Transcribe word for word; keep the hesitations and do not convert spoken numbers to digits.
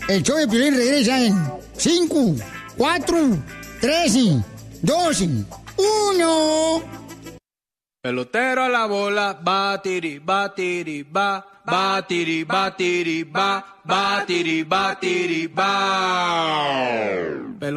El show de Piolín regresa en cinco, cuatro, tres, dos, uno. Pelotero a la bola, batiri, batiri, ba, batiri, batiri, ba, batiri, batiri, ba.